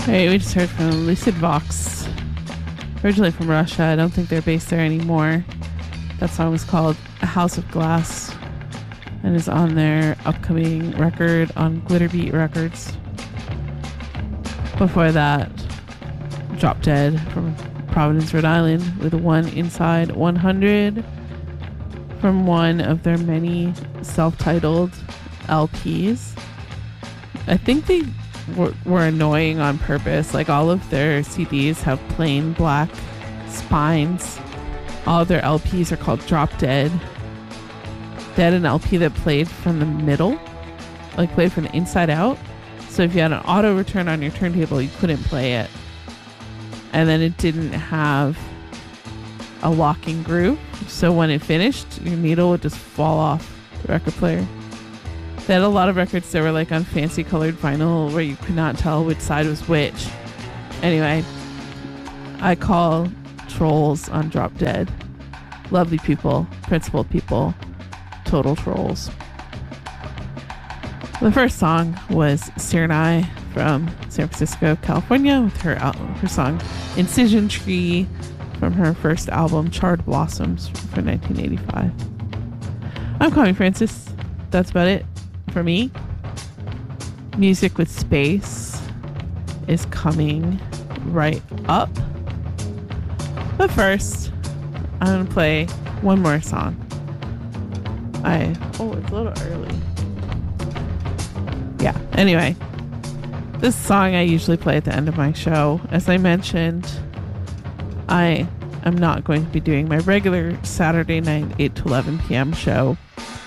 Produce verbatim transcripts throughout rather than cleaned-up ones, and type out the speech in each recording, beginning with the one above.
Hey, we just heard from Lucid Vox, originally from Russia. I don't think they're based there anymore. That song was called A House of Glass and is on their upcoming record on Glitterbeat Records. Before that, Drop Dead from Providence, Rhode Island with One Inside one hundred from one of their many self-titled L Ps. I think they were, were annoying on purpose. Like, all of their C Ds have plain black spines. All of their L Ps are called Drop Dead. They had an L P that played from the middle, like played from the inside out. So if you had an auto return on your turntable, you couldn't play it. And then it didn't have a locking groove. So when it finished, your needle would just fall off the record player. They had a lot of records that were like on fancy colored vinyl where you could not tell which side was which. Anyway, I call trolls on Drop Dead lovely people, principled people, total trolls. The first song was Cyrenai from San Francisco, California, with her album, her song Incision Tree from her first album Charred Blossoms from nineteen eighty-five. I'm Connie Francis. That's about it for me. Music with Space is coming right up. But first, I'm going to play one more song. I Oh, it's a little early. Yeah, anyway. This song I usually play at the end of my show. As I mentioned, I am not going to be doing my regular Saturday night eight to eleven p.m. show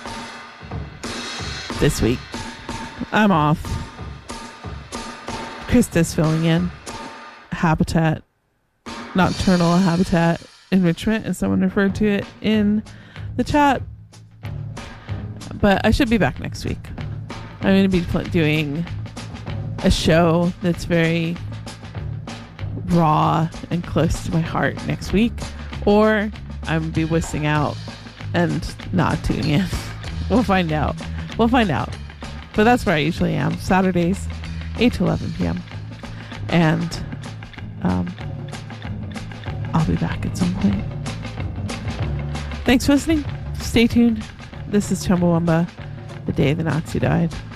this week. I'm off. Krista's filling in. Habitat, nocturnal habitat enrichment, as someone referred to it in the chat. But I should be back next week. I'm going to be pl- doing a show that's very raw and close to my heart next week, or I'm going to be whistling out and not tuning in. We'll find out. We'll find out. But that's where I usually am. Saturdays, eight to eleven p.m. And um, I'll be back at some point. Thanks for listening. Stay tuned. This is Chumbawamba, the day the Nazi died.